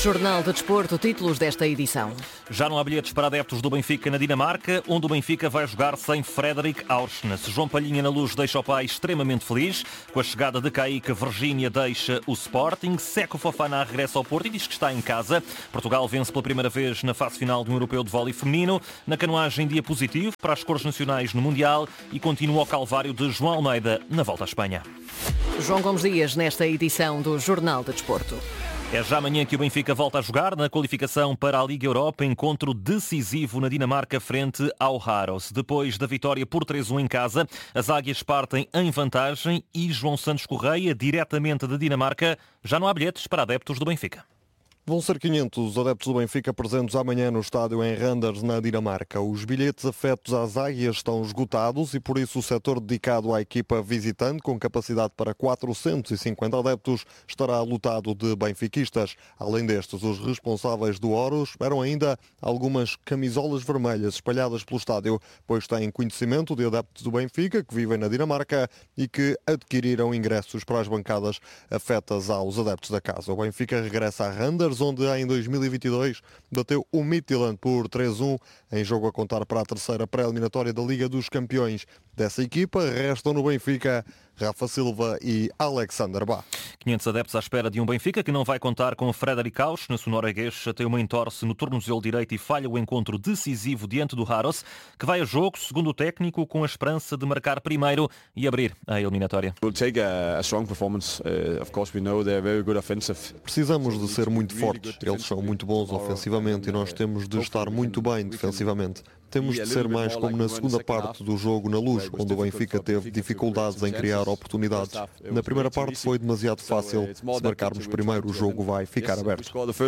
Jornal de Desporto, títulos desta edição. Já não há bilhetes para adeptos do Benfica na Dinamarca, onde o Benfica vai jogar sem Frederik Aursnes. João Palhinha na Luz deixa o pai extremamente feliz. Com a chegada de Kaique, Virgínia deixa o Sporting. Seco Fofana regressa ao Porto e diz que está em casa. Portugal vence pela primeira vez na fase final do Europeu de Vôlei Feminino. Na canoagem, dia positivo para as cores nacionais no Mundial e continua o calvário de João Almeida na volta à Espanha. João Gomes Dias, nesta edição do Jornal de Desporto. É já amanhã que o Benfica volta a jogar na qualificação para a Liga Europa, encontro decisivo na Dinamarca frente ao Haros. Depois da vitória por 3-1 em casa, as águias partem em vantagem e João Santos Correia, diretamente da Dinamarca, já não há bilhetes para adeptos do Benfica. Vão ser 500 adeptos do Benfica presentes amanhã no estádio em Randers, na Dinamarca. Os bilhetes afetos às águias estão esgotados e por isso o setor dedicado à equipa visitante, com capacidade para 450 adeptos, estará lotado de benfiquistas. Além destes, os responsáveis do Horus esperam ainda algumas camisolas vermelhas espalhadas pelo estádio, pois têm conhecimento de adeptos do Benfica que vivem na Dinamarca e que adquiriram ingressos para as bancadas afetas aos adeptos da casa. O Benfica regressa a Randers, onde em 2022 bateu o Midtjylland por 3-1 em jogo a contar para a terceira pré-eliminatória da Liga dos Campeões. Dessa equipa restam no Benfica Rafa Silva e Alexander Bá. 500 adeptos à espera de um Benfica que não vai contar com Frederik Aursnes. O norueguês tem uma entorse no tornozelo direito e falha o encontro decisivo diante do Haros, que vai a jogo, segundo o técnico, com a esperança de marcar primeiro e abrir a eliminatória. Precisamos de ser muito fortes. Eles são muito bons ofensivamente e nós temos de estar muito bem defensivamente. Temos de ser mais como na segunda parte do jogo na Luz, onde o Benfica teve dificuldades em criar oportunidades. Na primeira parte foi demasiado fácil. Se marcarmos primeiro, o jogo vai ficar aberto.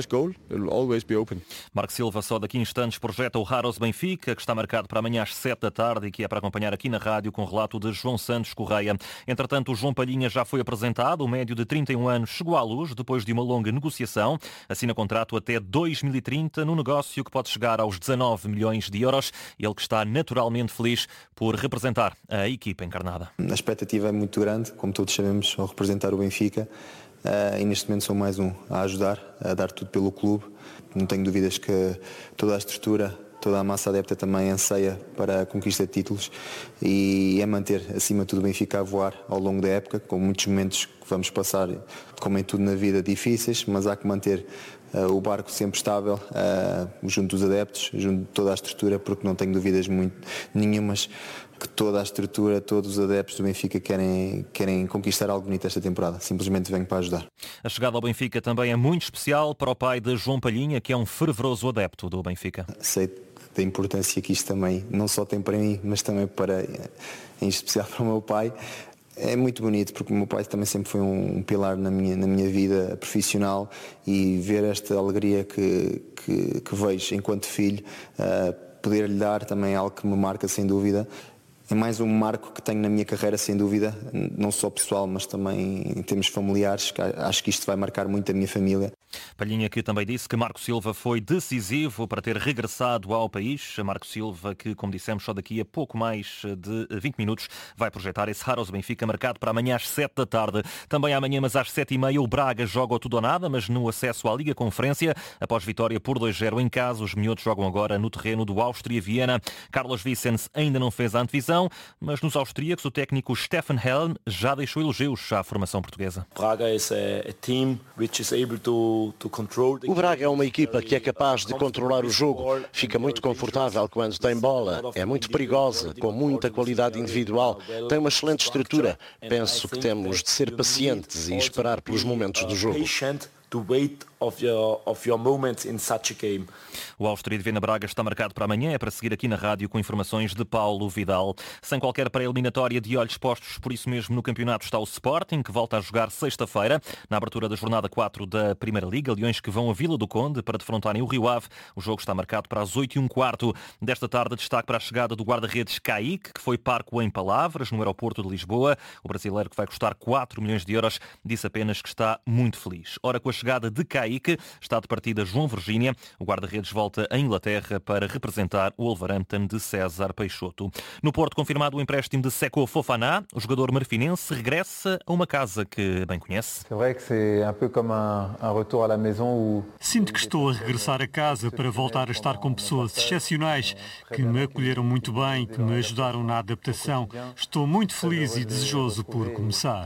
Marco Silva só daqui a instantes projeta o Haros Benfica, que está marcado para amanhã às 7 da tarde e que é para acompanhar aqui na rádio com o relato de João Santos Correia. Entretanto, o João Palhinha já foi apresentado. O médio de 31 anos chegou à Luz depois de uma longa negociação. Assina contrato até 2030 no negócio que pode chegar aos 19 milhões de euros. Ele que está naturalmente feliz por representar a equipa encarnada. A expectativa é muito grande, como todos sabemos, ao representar o Benfica. E neste momento sou mais um a ajudar, a dar tudo pelo clube. Não tenho dúvidas que toda a estrutura, toda a massa adepta também anseia para a conquista de títulos e é manter, acima de tudo, o Benfica a voar ao longo da época, com muitos momentos que vamos passar, como em tudo na vida, difíceis, mas há que manter o barco sempre estável, junto dos adeptos, junto de toda a estrutura, porque não tenho dúvidas nenhumas que toda a estrutura, todos os adeptos do Benfica querem conquistar algo bonito esta temporada. Simplesmente venho para ajudar. A chegada ao Benfica também é muito especial para o pai de João Palhinha, que é um fervoroso adepto do Benfica. Sei da importância que isto também não só tem para mim, mas também em especial para o meu pai. É muito bonito porque o meu pai também sempre foi um pilar na minha vida profissional e ver esta alegria que vejo enquanto filho, poder-lhe dar também algo que me marca sem dúvida. É mais um marco que tenho na minha carreira, sem dúvida, não só pessoal, mas também em termos familiares, que acho que isto vai marcar muito a minha família. Palhinha que também disse que Marco Silva foi decisivo para ter regressado ao país. Marco Silva que, como dissemos, só daqui a pouco mais de 20 minutos vai projetar esse Haros Benfica marcado para amanhã às 7 da tarde. Também amanhã, mas às 7h30, o Braga joga o tudo ou nada, mas no acesso à Liga Conferência. Após vitória por 2-0 em casa, os minhotos jogam agora no terreno do Áustria Viena. Carlos Vicens ainda não fez a antevisão, mas nos austríacos o técnico Stefan Helm já deixou elogios à formação portuguesa. O Braga é uma equipa que é capaz de controlar o jogo, fica muito confortável quando tem bola, é muito perigosa, com muita qualidade individual, tem uma excelente estrutura. Penso que temos de ser pacientes e esperar pelos momentos do jogo. O Áustria de Viena Braga está marcado para amanhã, é para seguir aqui na rádio com informações de Paulo Vidal. Sem qualquer pré-eliminatória de olhos postos, por isso mesmo no campeonato está o Sporting, que volta a jogar sexta-feira, na abertura da jornada 4 da Primeira Liga. Leões que vão a Vila do Conde para defrontarem o Rio Ave. O jogo está marcado para as 8h15. Desta tarde, destaque para a chegada do guarda-redes Kaique, que foi parco em palavras no aeroporto de Lisboa. O brasileiro, que vai custar 4 milhões de euros, disse apenas que está muito feliz. Ora, com a chegada chegada de Kaique. Está de partida João Virgínia. O guarda-redes volta à Inglaterra para representar o Wolverhampton de César Peixoto. No Porto, confirmado o empréstimo de Seko Fofana. O jogador marfinense regressa a uma casa que bem conhece. Sinto que estou a regressar a casa para voltar a estar com pessoas excepcionais que me acolheram muito bem, que me ajudaram na adaptação. Estou muito feliz e desejoso por começar.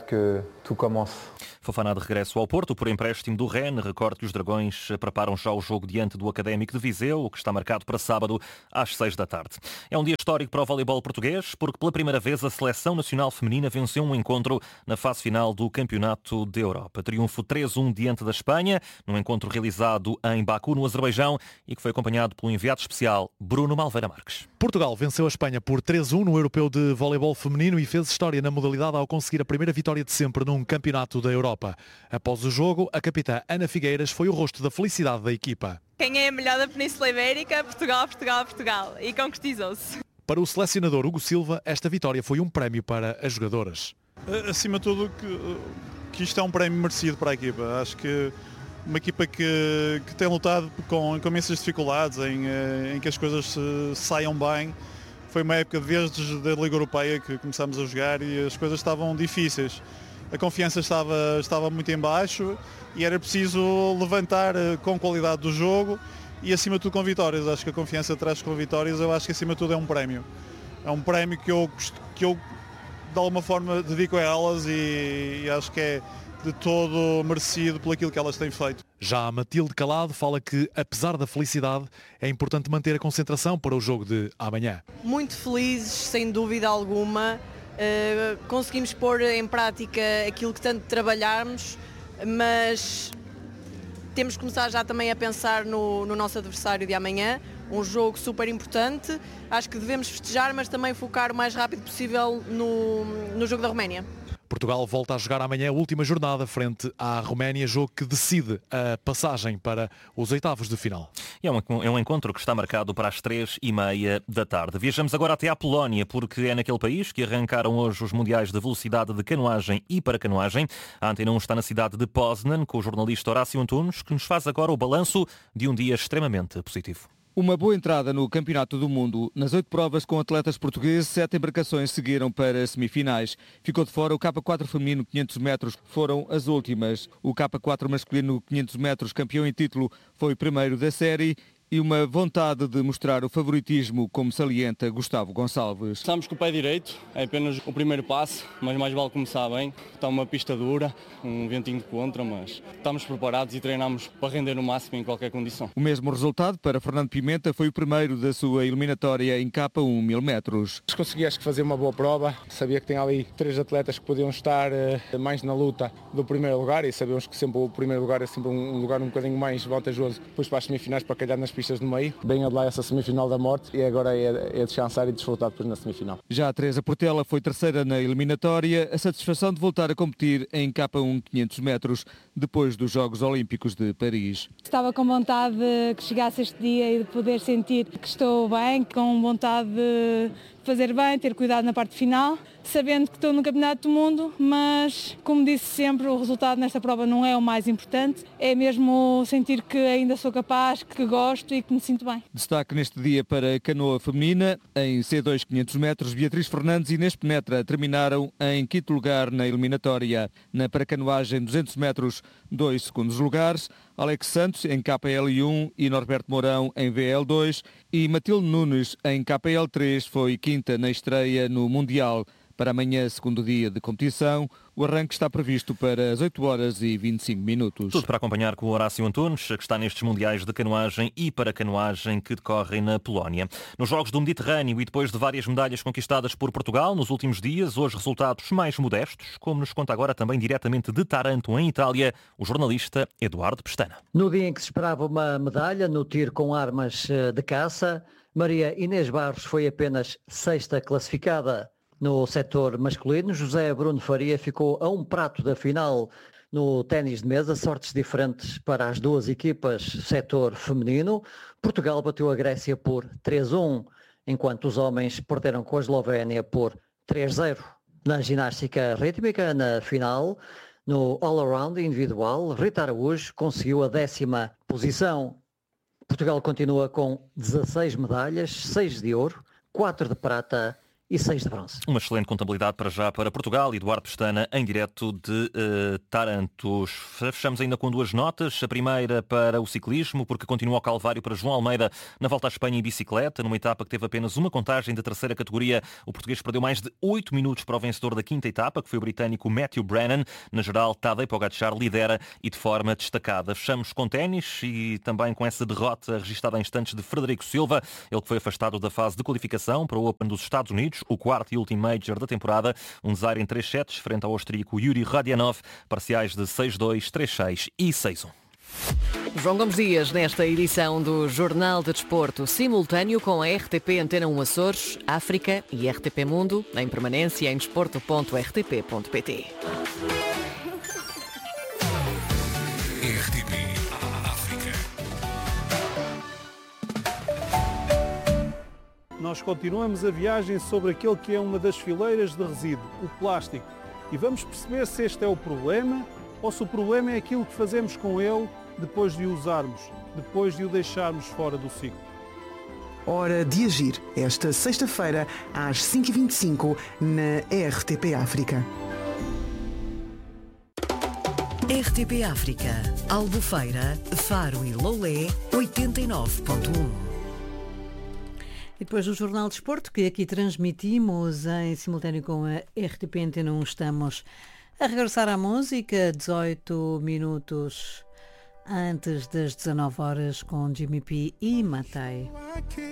Fofana de regresso ao Porto por empréstimo do Rennes. Recorde que os Dragões preparam já o jogo diante do Académico de Viseu, que está marcado para sábado às 6 da tarde. É um dia histórico para o voleibol português, porque pela primeira vez a Seleção Nacional Feminina venceu um encontro na fase final do Campeonato da Europa. Triunfo 3-1 diante da Espanha, num encontro realizado em Baku, no Azerbaijão, e que foi acompanhado pelo enviado especial Bruno Malveira Marques. Portugal venceu a Espanha por 3-1 no Europeu de Voleibol Feminino e fez história na modalidade ao conseguir a primeira vitória de sempre num Campeonato da Europa. Após o jogo, a capitã Ana Figueiras foi o rosto da felicidade da equipa. Quem é a melhor da Península Ibérica? Portugal, Portugal, Portugal. E concretizou-se. Para o selecionador Hugo Silva, esta vitória foi um prémio para as jogadoras. Acima de tudo, que isto é um prémio merecido para a equipa. Acho que uma equipa que tem lutado com imensas dificuldades em que as coisas saiam bem. Foi uma época desde a Liga Europeia que começámos a jogar e as coisas estavam difíceis. A confiança estava muito em baixo e era preciso levantar com qualidade do jogo e acima de tudo com vitórias. Acho que a confiança traz com vitórias, eu acho que acima de tudo é um prémio. É um prémio que eu de alguma forma dedico a elas e acho que é de todo merecido por aquilo que elas têm feito. Já a Matilde Calado fala que, apesar da felicidade, é importante manter a concentração para o jogo de amanhã. Muito felizes, sem dúvida alguma. Conseguimos pôr em prática aquilo que tanto trabalharmos, mas temos que começar já também a pensar no nosso adversário de amanhã. Um jogo super importante. Acho que devemos festejar, mas também focar o mais rápido possível no jogo da Roménia. Portugal volta a jogar amanhã a última jornada frente à Roménia, jogo que decide a passagem para os oitavos de final. É um encontro que está marcado para as 3h30 da tarde. Viajamos agora até à Polónia, porque é naquele país que arrancaram hoje os Mundiais de Velocidade de Canoagem e Paracanoagem. A Antena 1 está na cidade de Poznan, com o jornalista Horácio Antunes, que nos faz agora o balanço de um dia extremamente positivo. Uma boa entrada no Campeonato do Mundo. Nas 8 provas com atletas portugueses, 7 embarcações seguiram para as semifinais. Ficou de fora o K4 feminino 500 metros, foram as últimas. O K4 masculino 500 metros, campeão em título, foi o primeiro da série. E uma vontade de mostrar o favoritismo, como salienta Gustavo Gonçalves. Estamos com o pé direito, é apenas o primeiro passo, mas mais vale começar bem. Está uma pista dura, um ventinho de contra, mas estamos preparados e treinamos para render no máximo em qualquer condição. O mesmo resultado para Fernando Pimenta, foi o primeiro da sua eliminatória em K1 1000 metros. Consegui fazer uma boa prova, sabia que tem ali 3 atletas que podiam estar mais na luta do primeiro lugar e sabemos que sempre o primeiro lugar é sempre um lugar um bocadinho mais vantajoso depois para as semifinais, para calhar nas pistas no meio. Bem a de lá essa semifinal da morte e agora é descansar e desfrutar depois na semifinal. Já a Teresa Portela foi terceira na eliminatória, a satisfação de voltar a competir em K1 500 metros depois dos Jogos Olímpicos de Paris. Estava com vontade de que chegasse este dia e de poder sentir que estou bem, com vontade de fazer bem, ter cuidado na parte final, sabendo que estou no Campeonato do Mundo, mas, como disse sempre, o resultado nesta prova não é o mais importante, é mesmo sentir que ainda sou capaz, que gosto e que me sinto bem. Destaque neste dia para a canoa feminina, em C2 500 metros, Beatriz Fernandes e Inês Penetra terminaram em quinto lugar na eliminatória. Na paracanoagem 200 metros, 2 segundos lugares, Alex Santos em KPL1 e Norberto Mourão em VL2 e Matilde Nunes em KPL3 foi quinta na estreia no Mundial. Para amanhã, segundo dia de competição, o arranque está previsto para as 8h25. Tudo para acompanhar com o Horácio Antunes, que está nestes Mundiais de Canoagem e Paracanoagem que decorrem na Polónia. Nos Jogos do Mediterrâneo e depois de várias medalhas conquistadas por Portugal nos últimos dias, hoje resultados mais modestos, como nos conta agora também diretamente de Taranto, em Itália, o jornalista Eduardo Pestana. No dia em que se esperava uma medalha no tiro com armas de caça, Maria Inês Barros foi apenas sexta classificada. No setor masculino, José Bruno Faria ficou a um prato da final. No ténis de mesa, sortes diferentes para as duas equipas. Setor feminino, Portugal bateu a Grécia por 3-1, enquanto os homens perderam com a Eslovénia por 3-0. Na ginástica rítmica, na final, No all-around individual, Rita Araújo conseguiu a 10ª posição. Portugal continua com 16 medalhas, 6 de ouro, 4 de prata e 6 de bronze. Uma excelente contabilidade para já para Portugal. Eduardo Pestana, em direto de Tarantos. Fechamos ainda com 2 notas. A primeira para o ciclismo, porque continua o calvário para João Almeida na Volta à Espanha em bicicleta. Numa etapa que teve apenas uma contagem da terceira categoria, o português perdeu mais de 8 minutos para o vencedor da 5ª etapa, que foi o britânico Matthew Brennan. Na geral, Tadej Pogačar lidera e de forma destacada. Fechamos com ténis e também com essa derrota registada em instantes de Frederico Silva, ele que foi afastado da fase de qualificação para o Open dos Estados Unidos, o 4º e último Major da temporada, um desaire em 3 sets frente ao austríaco Yuri Radianov, parciais de 6-2, 3-6 e 6-1. João Gomes Dias, nesta edição do Jornal de Desporto, simultâneo com a RTP Antena 1 Açores, África e RTP Mundo, em permanência em desporto.rtp.pt. RTP África. Nós continuamos a viagem sobre aquele que é uma das fileiras de resíduo, o plástico, e vamos perceber se este é o problema ou se o problema é aquilo que fazemos com ele depois de o usarmos, depois de o deixarmos fora do ciclo. Hora de agir, esta sexta-feira, às 5h25, na RTP África. RTP África, Albufeira, Faro e Loulé, 89.1. E depois do Jornal de Desporto, que aqui transmitimos em simultâneo com a RTP Antena 1, estamos a regressar à música, 18 minutos antes das 19 horas, com Jimmy P e Matei.